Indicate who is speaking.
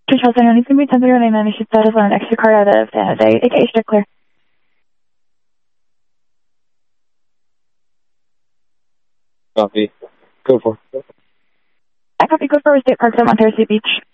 Speaker 1: Charles Center, it's going to be 10:09, you should status on an extra car out of San Jose, aka Strict Clear.
Speaker 2: Copy. Code 4.
Speaker 1: I copy, code 4 State Park, Montero City Beach.